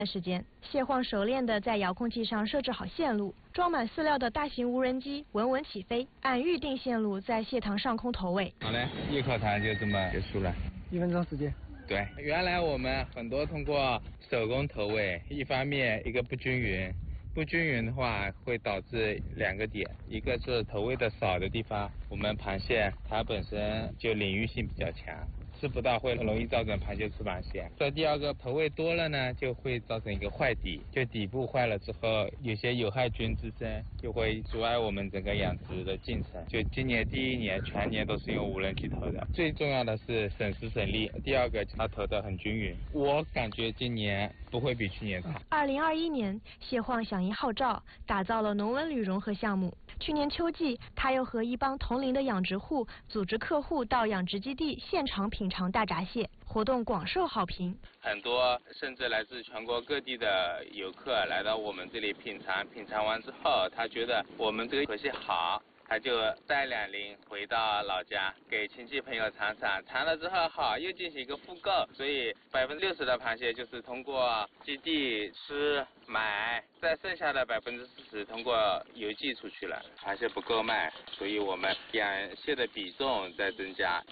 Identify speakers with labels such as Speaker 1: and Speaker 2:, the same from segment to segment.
Speaker 1: 时间，蟹晃熟练地在遥控器上设置好线路，装满饲料的大型无人机稳稳起飞，按预定线路在蟹塘上空投喂。
Speaker 2: 好嘞，一口塘就这么结束了
Speaker 3: ，1分钟时间。
Speaker 2: 对，原来我们很多通过手工投喂，一方面一个不均匀的话会导致2个点，一个是投喂的少的地方，我们螃蟹它本身就领域性比较强，吃不到会很容易造成螃蟹吃螃蟹。第二个投喂多了呢，就会造成一个坏底，就底部坏了之后，有些有害菌滋生，就会阻碍我们整个养殖的进程。就今年第1年全年都是用无人机投的，最重要的是省时省力，第二个它投得很均匀，我感觉今年不会比去年差。
Speaker 1: 2021年，蟹晃响应号召，打造了农文旅融合项目。去年秋季，他又和一帮同龄的养殖户组织客户到养殖基地现场品尝大闸蟹，活动广受好评。
Speaker 2: 很多甚至来自全国各地的游客来到我们这里品尝完之后，他觉得我们这个河蟹好，他就带2鳞回到老家给亲戚朋友尝了之后好，又进行一个复购，所以60%的螃蟹就是通过基地吃买，再剩下的40%通过邮寄出去了。螃蟹不够卖，所以我们养蟹的比重在增加。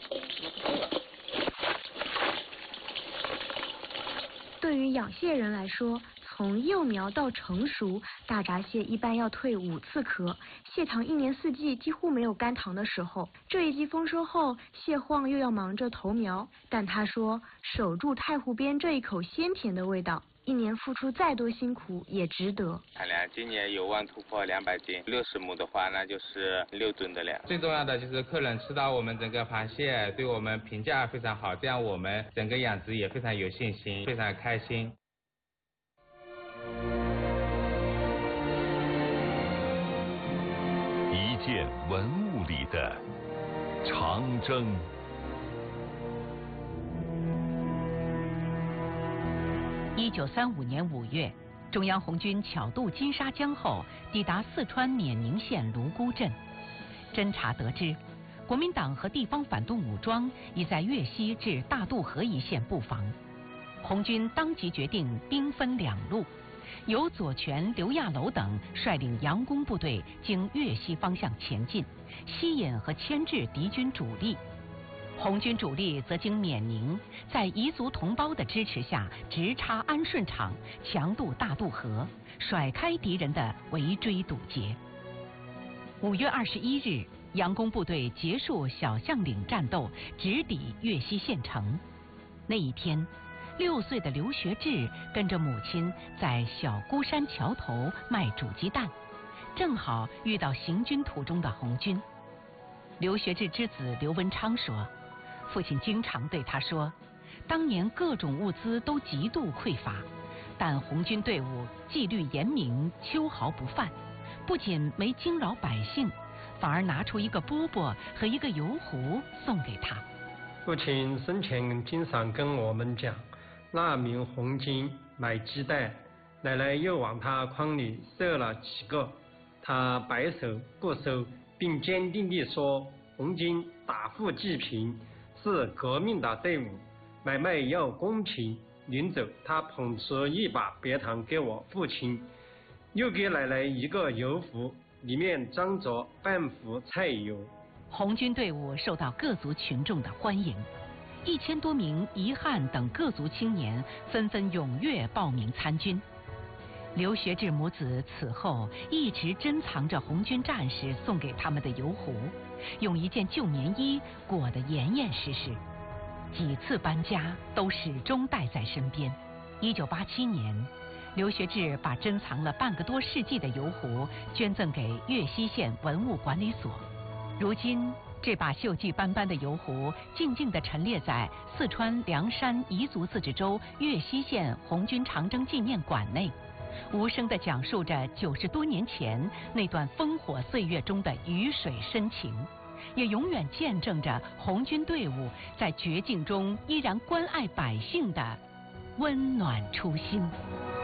Speaker 1: 对于养蟹人来说，从幼苗到成熟，大闸蟹一般要蜕5次壳。蟹塘1年4季几乎没有干塘的时候。这一季丰收后，蟹晃又要忙着投苗，但他说，守住太湖边这一口鲜甜的味道，1年付出再多辛苦也值得。
Speaker 2: 产量今年有望突破200斤，60亩的话那就是6吨的量。最重要的就是客人吃到我们整个螃蟹，对我们评价非常好，这样我们整个养殖也非常有信心，非常开心。
Speaker 4: 一件文物里的长征。
Speaker 5: 1935年5月，中央红军巧渡金沙江后，抵达四川冕宁县泸沽镇。侦查得知，国民党和地方反动武装已在粤西至大渡河一线布防。红军当即决定兵分2路，由左权、刘亚楼等率领佯攻部队经粤西方向前进，吸引和牵制敌军主力。红军主力则经冕宁，在彝族同胞的支持下，直插安顺场，强渡大渡河，甩开敌人的围追堵截。5月21日，佯攻部队结束小象岭战斗，直抵粤西县城。那一天，6岁的刘学志跟着母亲在小孤山桥头卖煮鸡蛋，正好遇到行军途中的红军。刘学志之子刘文昌说，父亲经常对他说，当年各种物资都极度匮乏，但红军队伍纪律严明，秋毫不犯，不仅没惊扰百姓，反而拿出一个饽饽和一个油壶送给他。
Speaker 3: 父亲生前经常跟我们讲，那名红军买鸡蛋，奶奶又往他筐里射了几个，他摆手不收，并坚定地说，红军打富济贫，是革命的队伍，买卖要公平。临走，他捧出一把白糖给我父亲，又给奶奶一个油壶，里面装着半壶菜油。
Speaker 5: 红军队伍受到各族群众的欢迎，1000多名彝汉等各族青年纷纷踊跃报名参军。刘学志母子此后一直珍藏着红军战士送给他们的油壶，用一件旧棉衣裹得严严实实，几次搬家都始终带在身边。1987年，刘学志把珍藏了半个多世纪的油壶捐赠给粤西县文物管理所。如今，这把锈迹斑斑的油壶静静地陈列在四川凉山彝族自治州粤西县红军长征纪念馆内，无声地讲述着90多年前那段烽火岁月中的鱼水深情，也永远见证着红军队伍在绝境中依然关爱百姓的温暖初心。